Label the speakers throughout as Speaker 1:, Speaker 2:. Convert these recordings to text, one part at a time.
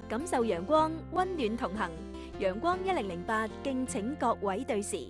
Speaker 1: 感受陽光，溫暖同行。陽光1008，敬請各位對時。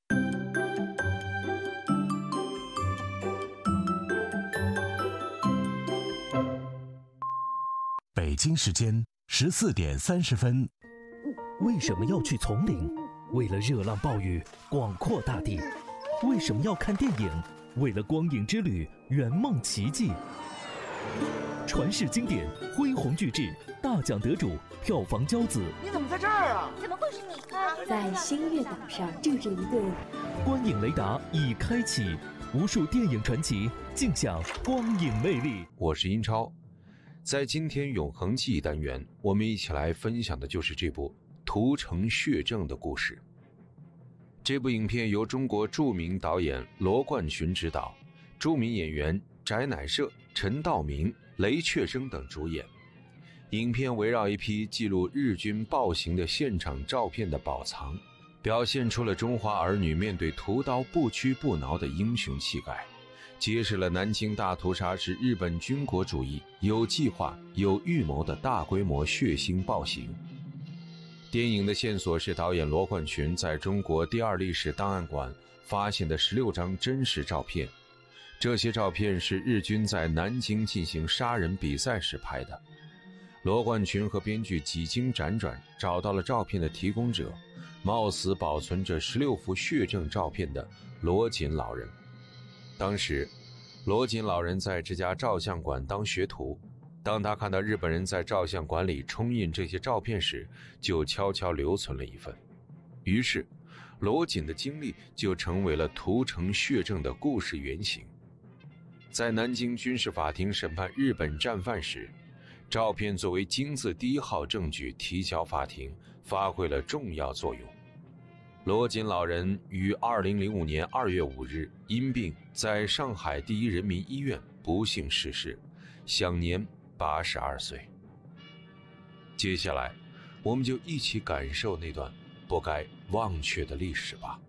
Speaker 2: 北京时间14点30分。
Speaker 3: 为什么要去丛林？为了热浪暴雨，广阔大地。为什么要看电影？为了光影之旅，圆梦奇迹。传世经典，恢宏巨制，大奖得主，票房骄子。
Speaker 4: 你怎么在这儿啊？
Speaker 5: 怎么会是你？
Speaker 6: 在星月岛上住着一对。
Speaker 3: 观影雷达已开启，无数电影传奇，尽享光影魅力。
Speaker 7: 我是英超，在今天永恒记忆单元，我们一起来分享的就是这部屠城血证的故事。这部影片由中国著名导演罗冠群执导，著名演员翟乃射、陈道明、雷确生等主演。影片围绕一批记录日军暴行的现场照片的宝藏，表现出了中华儿女面对屠刀不屈不挠的英雄气概，揭示了南京大屠杀是日本军国主义有计划有预谋的大规模血腥暴行。电影的线索是导演罗冠群在中国第二历史档案馆发现的16张真实照片，这些照片是日军在南京进行杀人比赛时拍的。罗冠群和编剧几经辗转找到了照片的提供者，貌似保存着16幅血证照片的罗锦老人。当时罗锦老人在这家照相馆当学徒，当他看到日本人在照相馆里冲印这些照片时，就悄悄留存了一份。于是罗锦的经历就成为了屠城血证的故事原型。在南京军事法庭审判日本战犯时，照片作为金字第一号证据提交法庭，发挥了重要作用。罗锦老人于2005年2月5日因病在上海第一人民医院不幸逝世，享年82岁。接下来我们就一起感受那段不该忘却的历史吧。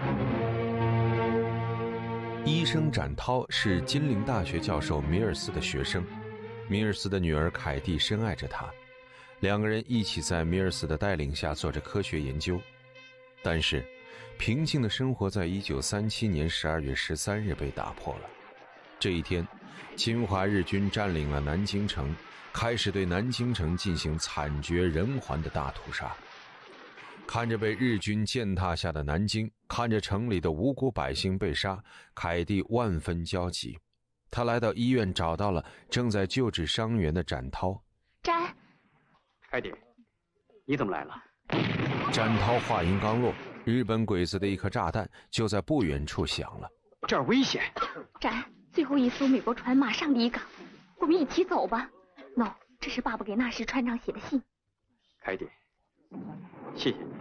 Speaker 7: 医生展涛是金陵大学教授米尔斯的学生，米尔斯的女儿凯蒂深爱着他，两个人一起在米尔斯的带领下做着科学研究。但是平静的生活在1937年12月13日被打破了。这一天，侵华日军占领了南京城，开始对南京城进行惨绝人寰的大屠杀。看着被日军践踏下的南京，看着城里的无辜百姓被杀，凯蒂万分焦急。他来到医院，找到了正在救治伤员的展涛。
Speaker 5: 展，
Speaker 8: 凯蒂，你怎么来了？
Speaker 7: 展涛话音刚落，日本鬼子的一颗炸弹就在不远处响了。
Speaker 8: 这儿危险！
Speaker 5: 展，最后一艘美国船马上离港，我们一起走吧。喏，这是爸爸给那时船长写的信。
Speaker 8: 凯蒂，谢谢你，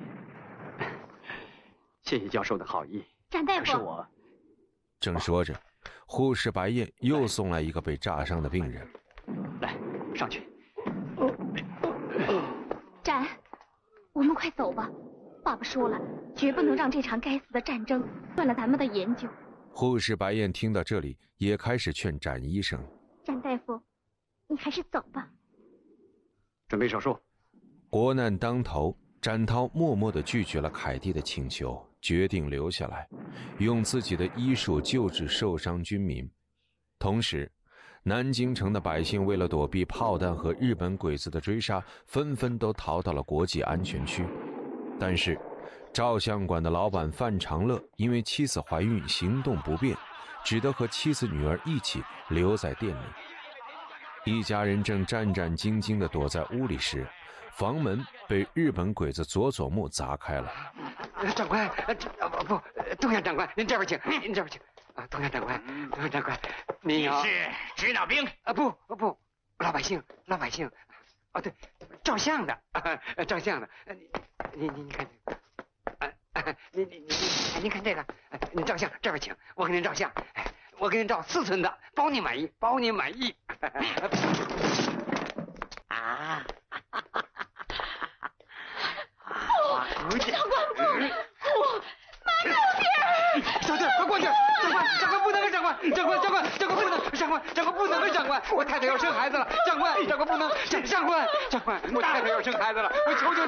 Speaker 8: 谢谢教授的好意。
Speaker 5: 展大夫，
Speaker 8: 是我。
Speaker 7: 正说着，护士白燕又送来一个被炸伤的病人。
Speaker 8: 来，上去。
Speaker 5: 展，我们快走吧。爸爸说了，绝不能让这场该死的战争断了咱们的研究。
Speaker 7: 护士白燕听到这里，也开始劝展医生。
Speaker 5: 展大夫，你还是走吧。
Speaker 8: 准备手术。
Speaker 7: 国难当头，展涛默默地拒绝了凯蒂的请求，决定留下来，用自己的医术救治受伤军民。同时，南京城的百姓为了躲避炮弹和日本鬼子的追杀，纷纷都逃到了国际安全区。但是照相馆的老板范长乐因为妻子怀孕行动不便，只得和妻子女儿一起留在店里。一家人正战战兢兢地躲在屋里时，房门被日本鬼子佐佐木砸开了。
Speaker 8: 长官，不，东乡长官，您这边请，您这边请。东乡长官，东乡长官，你
Speaker 4: 是指导兵？
Speaker 8: 不，老百姓。哦，对，照相的，照相的。您看这个，您看这个，您照相这边请，我给您照相，我给您照4寸的，包您满意。啊！
Speaker 5: 长官不，慢着点！
Speaker 8: 小弟，快过去！长官不能跟长官不能，长官不能跟长官。 官，我太太要生孩子了，长官不能，长官，我太太要生孩子了，我求求。